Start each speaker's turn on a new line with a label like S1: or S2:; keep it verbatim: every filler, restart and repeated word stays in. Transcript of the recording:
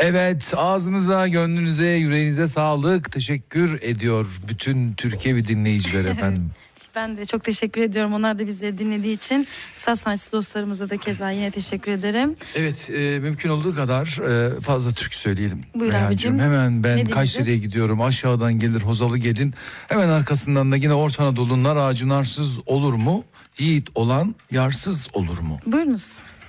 S1: Evet, ağzınıza, gönlünüze, yüreğinize sağlık. Teşekkür ediyor bütün Türkiye dinleyiciler efendim.
S2: Ben de çok teşekkür ediyorum. Onlar da bizleri dinlediği için. Saz sanatçısı dostlarımıza da keza yine teşekkür ederim.
S1: Evet, e, mümkün olduğu kadar e, fazla türkü söyleyelim.
S2: Buyur
S1: Reyhancığım.
S2: abicim.
S1: Hemen ben
S2: Ne
S1: Kayseri'ye
S2: dinleyeceğiz?
S1: gidiyorum. Aşağıdan gelir Hozalı gelin. Hemen arkasından da yine Orta Anadolu'nun nar ağacı narsız olur mu? Yiğit olan yarsız olur mu?
S2: Buyurunuz.